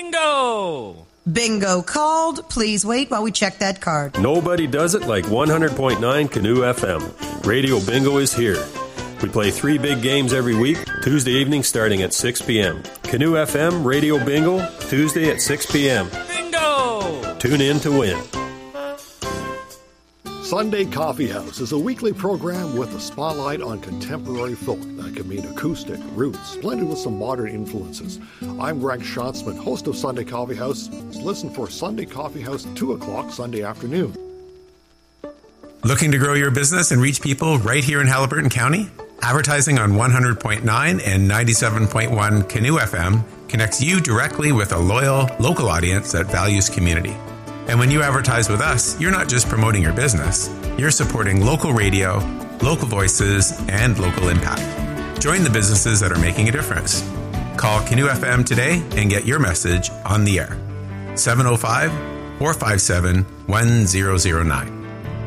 Bingo! Bingo called. Please wait while we check that card. Nobody does it like 100.9 Canoe FM. Radio Bingo is here. We play 3 big games every week, Tuesday evening starting at 6 p.m. Canoe FM Radio Bingo, Tuesday at 6 p.m. Bingo! Tune in to win. Sunday Coffee House is a weekly program with a spotlight on contemporary folk that can mean acoustic, roots, blended with some modern influences. I'm Greg Schatzman, host of Sunday Coffee House. Listen for Sunday Coffee House 2 o'clock Sunday afternoon. Looking to grow your business and reach people right here in Haliburton County? Advertising on 100.9 and 97.1 Canoe FM connects you directly with a loyal, local audience that values community. And when you advertise with us, you're not just promoting your business, you're supporting local radio, local voices, and local impact. Join the businesses that are making a difference. Call Canoe FM today and get your message on the air. 705-457-1009.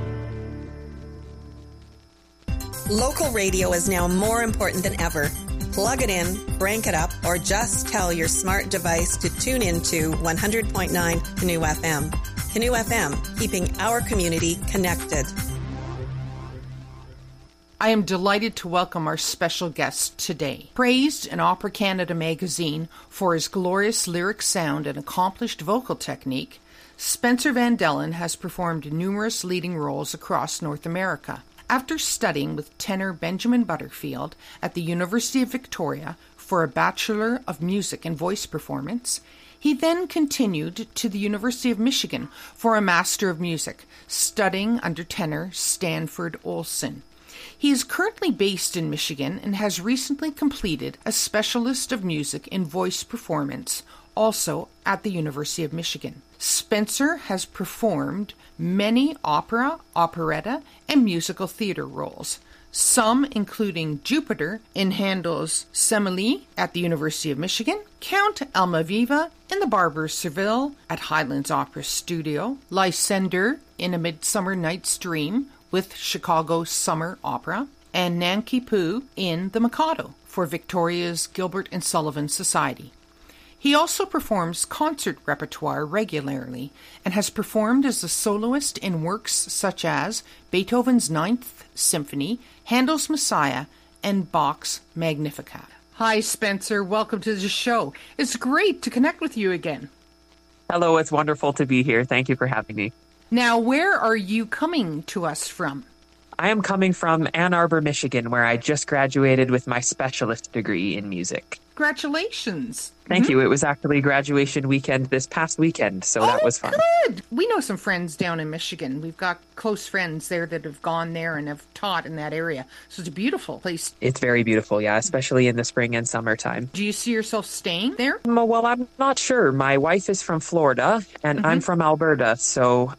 Local radio is now more important than ever. Plug it in, crank it up, or just tell your smart device to tune into 100.9 Canoe FM. Canoe FM, keeping our community connected. I am delighted to welcome our special guest today. Praised in Opera Canada magazine for his glorious lyric sound and accomplished vocal technique, Spencer Van Dellen has performed numerous leading roles across North America. After studying with tenor Benjamin Butterfield at the University of Victoria for a Bachelor of Music and Voice Performance, he then continued to the University of Michigan for a Master of Music, studying under tenor Stanford Olson. He is currently based in Michigan and has recently completed a Specialist of Music in Voice Performance, also at the University of Michigan. Spencer has performed many opera, operetta, and musical theater roles, some including Jupiter in Handel's Semele at the University of Michigan, Count Almaviva in The Barber of Seville at Highlands Opera Studio, Lysander in A Midsummer Night's Dream with Chicago Summer Opera, and Nanki Poo in The Mikado for Victoria's Gilbert and Sullivan Society. He also performs concert repertoire regularly and has performed as a soloist in works such as Beethoven's Ninth Symphony, Handel's Messiah, and Bach's Magnificat. Hi, Spencer. Welcome to the show. It's great to connect with you again. Hello, it's wonderful to be here. Thank you for having me. Now, where are you coming to us from? I am coming from Ann Arbor, Michigan, where I just graduated with my specialist degree in music. Congratulations. Thank you. It was actually graduation weekend this past weekend, so that was fun. Good. We know some friends down in Michigan. We've got close friends there that have gone there and have taught in that area. So it's a beautiful place. It's very beautiful, yeah, especially in the spring and summertime. Do you see yourself staying there? Well, I'm not sure. My wife is from Florida, and I'm from Alberta, so